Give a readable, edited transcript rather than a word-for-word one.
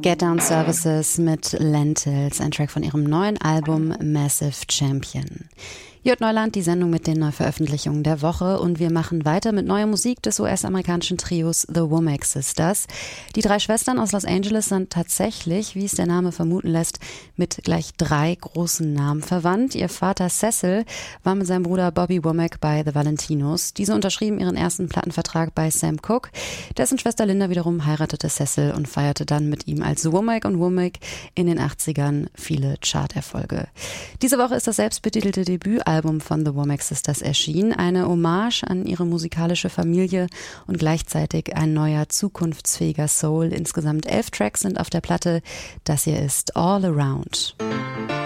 Get Down Services mit Lentils, ein Track von ihrem neuen Album Massive Champion. Hier hört Neuland, die Sendung mit den Neuveröffentlichungen der Woche, und wir machen weiter mit neuer Musik des US-amerikanischen Trios The Womack Sisters. Die 3 Schwestern aus Los Angeles sind tatsächlich, wie es der Name vermuten lässt, mit gleich 3 großen Namen verwandt. Ihr Vater Cecil war mit seinem Bruder Bobby Womack bei The Valentinos. Diese unterschrieben ihren ersten Plattenvertrag bei Sam Cooke. Dessen Schwester Linda wiederum heiratete Cecil und feierte dann mit ihm als Womack und Womack in den 80ern viele Charterfolge. Diese Woche ist das selbstbetitelte Debütalbum von The Womack Sisters erschienen, eine Hommage an ihre musikalische Familie und gleichzeitig ein neuer, zukunftsfähiger Soul. Insgesamt 11 Tracks sind auf der Platte. Das hier ist All Around.